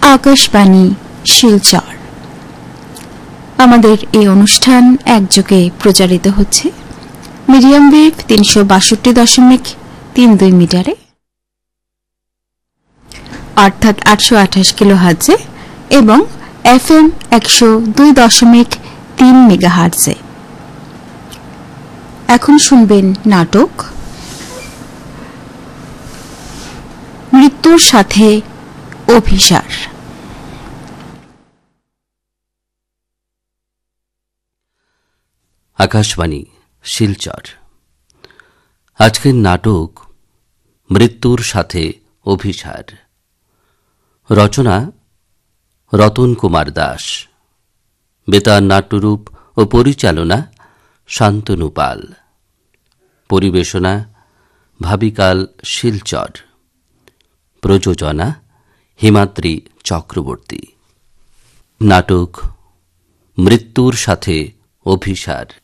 আকাশবাণী শিলচর। আমাদের এই অনুষ্ঠান একযোগে প্রচারিত হচ্ছে মিডিয়াম ওয়েভ ৩৬২.৩২ মিটারে, অর্থাৎ ৮২৮ কিলোহার্টজে, এবং FM ১০২.৩ মেগাহার্টজে। এখন শুনবেন নাটক মৃত্যুর সাথে অভিসার। আকাশবাণী শিলচর। আজকের নাটক মৃত্যুর সাথে অভিসার। রচনা রতন কুমার দাস। বেতার নাট্যরূপ ও পরিচালনা শান্তনু পাল। পরিবেশনা ভাবিকাল শিলচর। প্রযোজনা হিমাদ্রি চক্রবর্তী। নাটক মৃত্যুর সাথে অভিসার।